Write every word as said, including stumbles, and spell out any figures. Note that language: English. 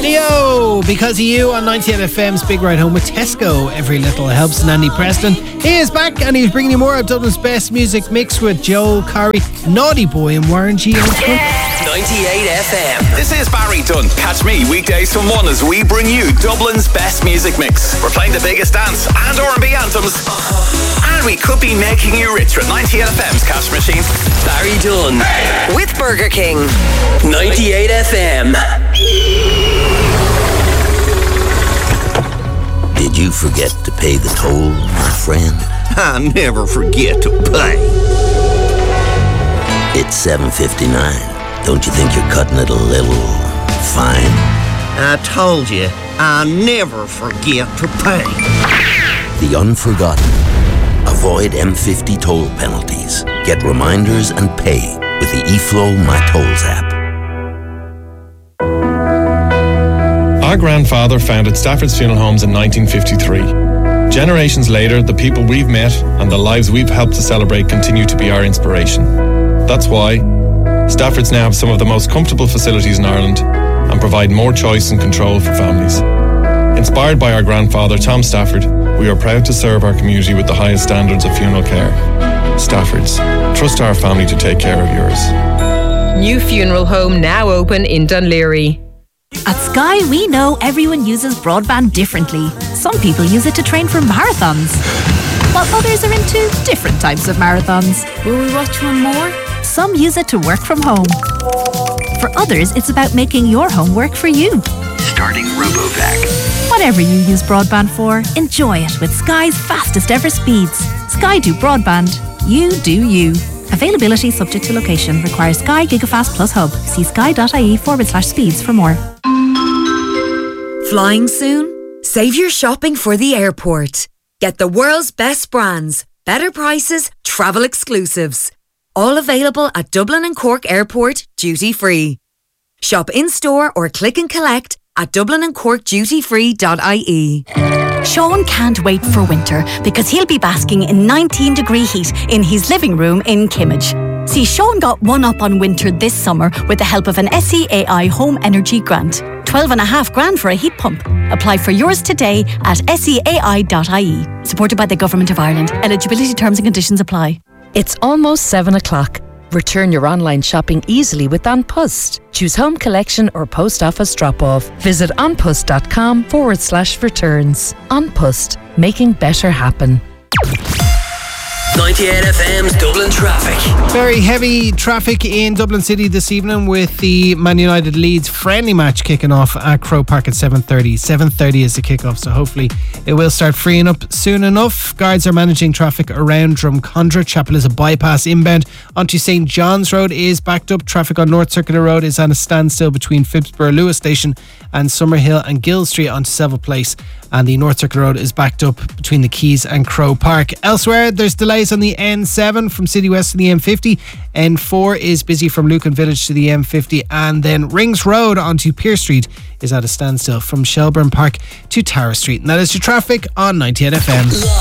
Leo, Because of You on ninety-eight F M's Big Ride Home with Tesco. Every little helps. And Andy Preston, he is back and he's bringing you more of Dublin's best music mix with Joe Corey, Naughty Boy and Warren G. Yeah. ninety-eight F M. This is Barry Dunn. Catch me weekdays from one as we bring you Dublin's best music mix. We're playing the biggest dance and R and B anthems. And we could be making you richer at ninety-eight F M's cash machine. Barry Dunn. Hey. With Burger King. ninety-eight F M. Did you forget to pay the toll, my friend? I never forget to pay. It's seven fifty-nine. Don't you think you're cutting it a little fine? I told you, I never forget to pay. The unforgotten. Avoid M fifty toll penalties. Get reminders and pay with the eFlow My Tolls app. Our grandfather founded Stafford's Funeral Homes in nineteen fifty-three. Generations later, the people we've met and the lives we've helped to celebrate continue to be our inspiration. That's why Stafford's now have some of the most comfortable facilities in Ireland and provide more choice and control for families. Inspired by our grandfather, Tom Stafford, we are proud to serve our community with the highest standards of funeral care. Stafford's. Trust our family to take care of yours. New funeral home now open in Dunleary. At Sky, we know everyone uses broadband differently. Some people use it to train for marathons, while others are into different types of marathons. Will we watch one more? Some use it to work from home. For others, it's about making your home work for you. Starting RoboVac. Whatever you use broadband for, enjoy it with Sky's fastest ever speeds. Sky do broadband. You do you. Availability subject to location. Requires Sky Gigafast Plus Hub. See sky.ie forward slash speeds for more. Flying soon? Save your shopping for the airport. Get the world's best brands, better prices, travel exclusives. All available at Dublin and Cork Airport duty free. Shop in-store or click and collect at dublin and cork duty free dot I E. Sean can't wait for winter because he'll be basking in nineteen degree heat in his living room in Kimmage. See, Sean got one up on winter this summer with the help of an S E A I Home Energy Grant. twelve and a half grand for a heat pump. Apply for yours today at S E A I dot I E. Supported by the Government of Ireland. Eligibility terms and conditions apply. It's almost seven o'clock. Return your online shopping easily with An Post. Choose home collection or post office drop-off. Visit onpost.com forward slash returns. An Post, making better happen. ninety-eight F M's Dublin traffic. Very heavy traffic in Dublin City this evening with the Man United Leeds friendly match kicking off at Crow Park at seven thirty. seven thirty is the kickoff, so hopefully it will start freeing up soon enough. Guards are managing traffic around Drumcondra. Chapel is a bypass inbound onto Saint John's Road is backed up. Traffic on North Circular Road is on a standstill between Phibsborough Lewis Station and Summerhill and Gill Street onto Seville Place. And the North Circular Road is backed up between the Quays and Crow Park. Elsewhere, there's delays on the N seven from City West to the M fifty. N four is busy from Lucan Village to the M fifty. And then Rings Road onto Pier Street is at a standstill from Shelburne Park to Tower Street. And that is your traffic on ninety-eight F M.